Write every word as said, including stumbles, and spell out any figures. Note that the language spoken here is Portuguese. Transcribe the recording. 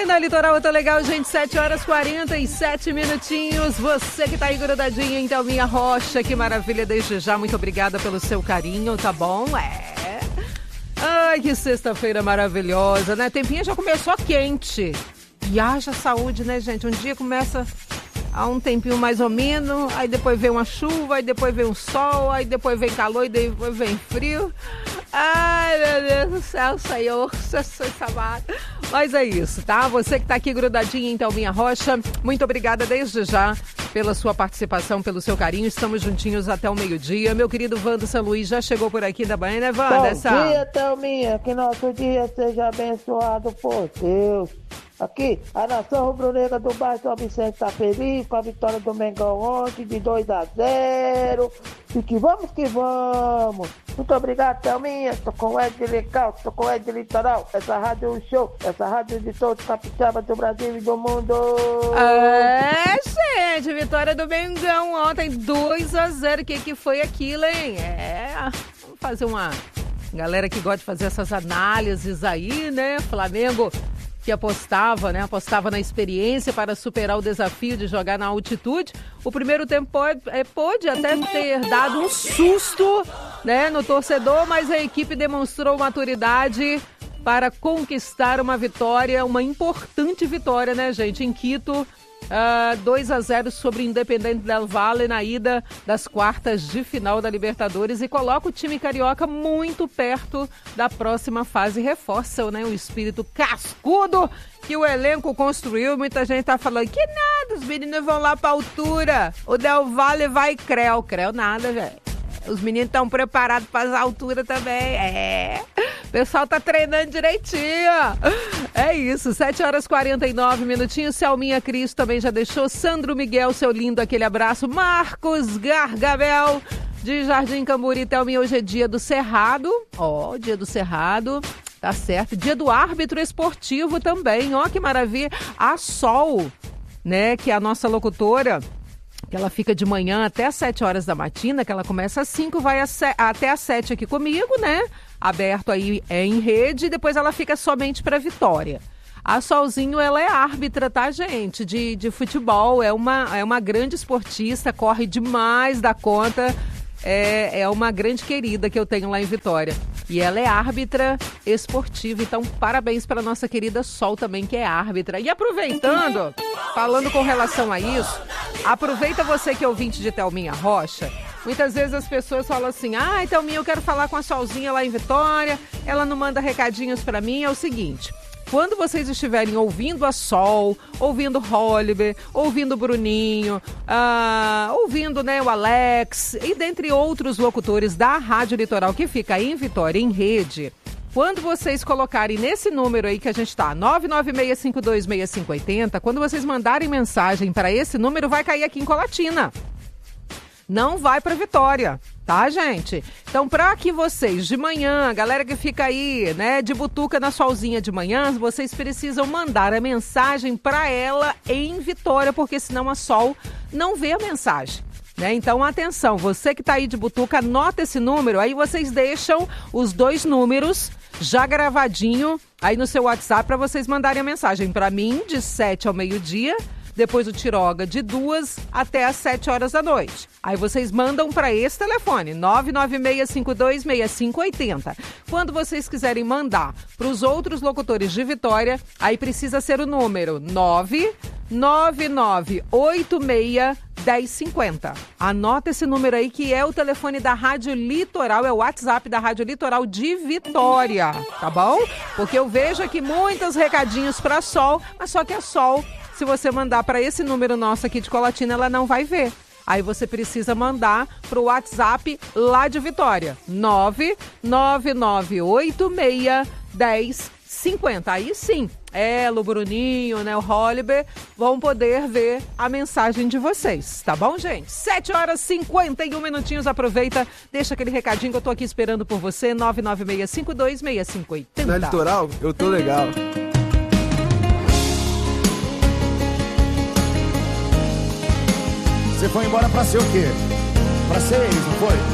E na Litoral eu tô legal, gente, sete horas e quarenta e sete minutinhos. Você que tá aí grudadinha em Thelminha Rocha, que maravilha, desde já, muito obrigada pelo seu carinho, tá bom? É. Ai, que sexta-feira maravilhosa, né? Tempinha já começou quente. E haja saúde, né, gente? Um dia começa há um tempinho mais ou menos, aí depois vem uma chuva, aí depois vem um sol, aí depois vem calor e depois vem frio. Ai, meu Deus do céu, Senhor, Jesus amado. Mas é isso, tá? Você que tá aqui grudadinho em Thelminha Rocha, muito obrigada desde já pela sua participação, pelo seu carinho. Estamos juntinhos até o meio-dia. Meu querido Wanda São Luís já chegou por aqui da manhã, né, Wanda? Bom Essa... dia, Thelminha, que nosso dia seja abençoado por Deus. Aqui, a nação rubro-negra do bairro São Vicente está feliz com a vitória do Mengão ontem de dois a zero. E que vamos que vamos. Muito obrigado, Thelminha. Tô com o Ed Legal, tô com o Ed Litoral. Essa rádio é um show. Essa rádio de todos capixaba do Brasil e do mundo. É, gente, vitória do Mengão ontem, dois a zero. O que, que foi aquilo, hein? É, vamos fazer uma... Galera que gosta de fazer essas análises aí, né? Flamengo... que apostava, né? Apostava na experiência para superar o desafio de jogar na altitude. O primeiro tempo pode, é, pôde até ter dado um susto, né, no torcedor, mas a equipe demonstrou maturidade para conquistar uma vitória, uma importante vitória, né, gente? Em Quito, uh, dois a zero sobre o Independente del Valle na ida das quartas de final da Libertadores e coloca o time carioca muito perto da próxima fase. Reforça, né, o espírito cascudo que o elenco construiu. Muita gente tá falando que nada, os meninos vão lá pra altura, o Del Valle vai creu, creu nada, velho. Os meninos estão preparados para as alturas também. É. O pessoal tá treinando direitinho. É isso. sete horas e quarenta e nove minutinhos. Selminha Cris também já deixou. Sandro Miguel, seu lindo, aquele abraço. Marcos Gargabel, de Jardim Camburi. Thelminha, hoje é dia do Cerrado. Ó, oh, dia do Cerrado. Tá certo. Dia do árbitro esportivo também. Ó, oh, que maravilha. A Sol, né, que é a nossa locutora, que ela fica de manhã até às sete horas da matina, que ela começa às cinco, vai se... até às sete aqui comigo, né? Aberto aí é em rede, e depois ela fica somente para Vitória. A Solzinho, ela é árbitra, tá, gente? De, de futebol, é uma, é uma grande esportista, corre demais da conta, é, é uma grande querida que eu tenho lá em Vitória. E ela é árbitra esportiva, então parabéns para nossa querida Sol também, que é árbitra. E aproveitando, falando com relação a isso, aproveita você que é ouvinte de Thelminha Rocha. Muitas vezes as pessoas falam assim, ai, Thelminha, eu quero falar com a Solzinha lá em Vitória, ela não manda recadinhos para mim. É o seguinte... Quando vocês estiverem ouvindo a Sol, ouvindo o Holliber, ouvindo o Bruninho, uh, ouvindo, né, o Alex e dentre outros locutores da Rádio Litoral que fica em Vitória, em rede, quando vocês colocarem nesse número aí que a gente tá, nove nove seis cinco dois seis cinco oito zero, quando vocês mandarem mensagem para esse número, vai cair aqui em Colatina. Não vai para Vitória, tá, gente? Então, para que vocês de manhã, a galera que fica aí, né, de butuca na Solzinha de manhã, vocês precisam mandar a mensagem para ela em Vitória, porque senão a Sol não vê a mensagem, né? Então, atenção, você que tá aí de butuca, anota esse número, aí vocês deixam os dois números já gravadinho aí no seu WhatsApp para vocês mandarem a mensagem para mim de sete ao meio-dia. Depois o Tiroga de duas até às sete horas da noite. Aí vocês mandam para esse telefone, nove nove seis cinco dois seis cinco oito zero. Quando vocês quiserem mandar para os outros locutores de Vitória, aí precisa ser o número nove nove nove oito seis um zero cinco zero. Anota esse número aí que é o telefone da Rádio Litoral, é o WhatsApp da Rádio Litoral de Vitória, tá bom? Porque eu vejo aqui muitos recadinhos para Sol, mas só que a Sol, se você mandar para esse número nosso aqui de Colatina, ela não vai ver. Aí você precisa mandar para o WhatsApp lá de Vitória, nove nove nove oito seis um zero cinco zero. Aí sim, ela, o Bruninho, né, o Holliber, vão poder ver a mensagem de vocês, tá bom, gente? sete horas e cinquenta e um minutinhos, aproveita, deixa aquele recadinho que eu tô aqui esperando por você, nove nove seis cinco dois seis cinco oito zero. Na Litoral, eu tô legal. Você foi embora pra ser o quê? Pra ser eles, não foi?